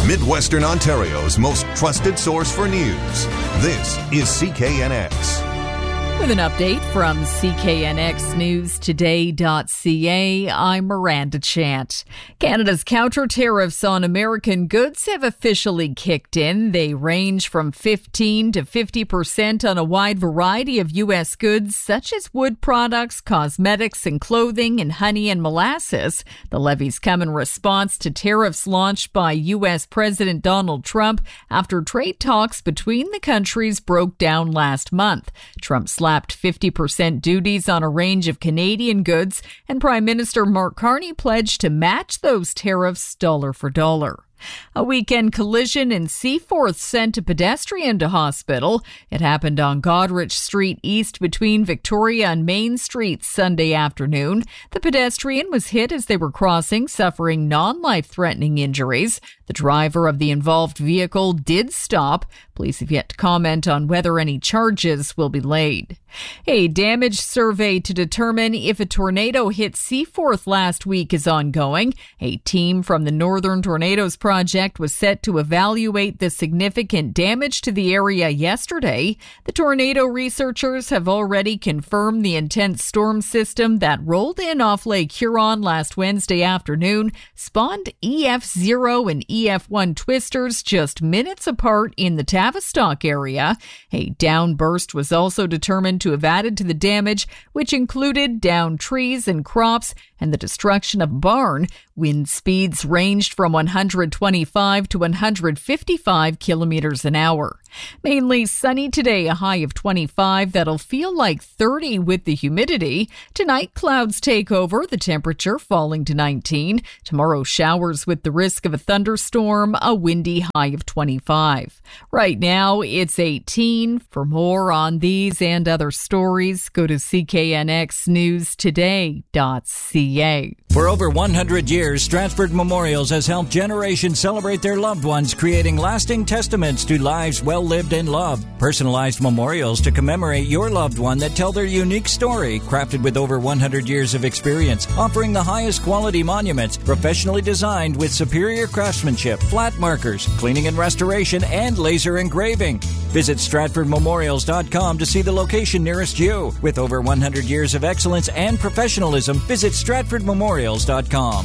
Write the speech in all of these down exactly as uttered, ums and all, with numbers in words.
Midwestern Ontario's most trusted source for news. This is C K N X. With an update from C K N X News Today dot C A, I'm Miranda Chant. Canada's counter tariffs on American goods have officially kicked in. They range from fifteen to fifty percent on a wide variety of U S goods, such as wood products, cosmetics and clothing, and honey and molasses. The levies come in response to tariffs launched by U S President Donald Trump after trade talks between the countries broke down last month. Trump slapped fifty percent duties on a range of Canadian goods, and Prime Minister Mark Carney pledged to match those tariffs dollar for dollar. A weekend collision in Seaforth sent a pedestrian to hospital. It happened on Goderich Street East between Victoria and Main Street Sunday afternoon. The pedestrian was hit as they were crossing, suffering non-life-threatening injuries. The driver of the involved vehicle did stop. Police have yet to comment on whether any charges will be laid. A damage survey to determine if a tornado hit Seaforth last week is ongoing. A team from the Northern Tornadoes Project was set to evaluate the significant damage to the area yesterday. The tornado researchers have already confirmed the intense storm system that rolled in off Lake Huron last Wednesday afternoon spawned E F zero and E F one twisters just minutes apart in the Tavistock area. A downburst was also determined to have added to the damage, which included downed trees and crops and the destruction of a barn. Wind speeds ranged from one hundred twenty-five to one hundred fifty-five kilometers an hour. Mainly sunny today, a high of twenty-five. That'll feel like thirty with the humidity. Tonight, clouds take over, the temperature falling to nineteen. Tomorrow, showers with the risk of a thunderstorm, a windy high of twenty-five. Right now, it's eighteen. For more on these and other stories, go to C K N X News Today dot C A. For over one hundred years, Stratford Memorials has helped generations celebrate their loved ones, creating lasting testaments to lives well lived and loved. Personalized memorials to commemorate your loved one that tell their unique story, crafted with over one hundred years of experience, offering the highest quality monuments, professionally designed with superior craftsmanship, flat markers, cleaning and restoration, and laser engraving. Visit Stratford Memorials dot com to see the location nearest you. With over one hundred years of excellence and professionalism, visit Stratford Memorials dot com.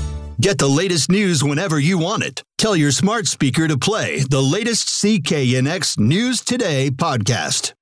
Get the latest news whenever you want it. Tell your smart speaker to play the latest C K N X News Today podcast.